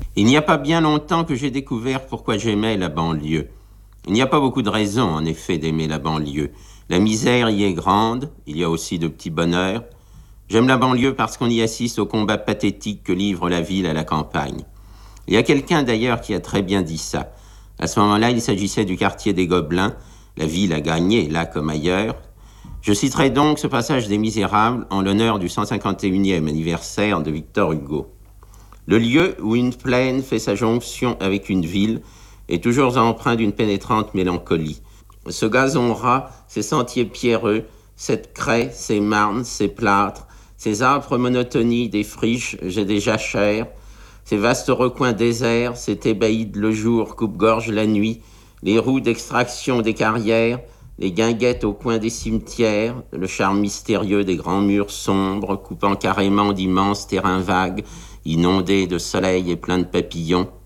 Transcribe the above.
Il n'y a pas bien longtemps que j'ai découvert pourquoi j'aimais la banlieue. Il n'y a pas beaucoup de raisons, en effet, d'aimer la banlieue. La misère y est grande, il y a aussi de petits bonheurs. J'aime la banlieue parce qu'on y assiste au combat pathétique que livre la ville à la campagne. Il y a quelqu'un d'ailleurs qui a très bien dit ça. À ce moment-là, il s'agissait du quartier des Gobelins. La ville a gagné, là comme ailleurs. Je citerai donc ce passage des Misérables en l'honneur du 151e anniversaire de Victor Hugo. Le lieu où une plaine fait sa jonction avec une ville est toujours empreint d'une pénétrante mélancolie. Ce gazon ras, ces sentiers pierreux, cette craie, ces marnes, ces plâtres, ces âpres monotonies des friches et des jachères, ces vastes recoins déserts, ces ébahis le jour, coupe-gorge la nuit, les roues d'extraction des carrières, les guinguettes au coin des cimetières, le charme mystérieux des grands murs sombres, coupant carrément d'immenses terrains vagues, inondés de soleil et pleins de papillons.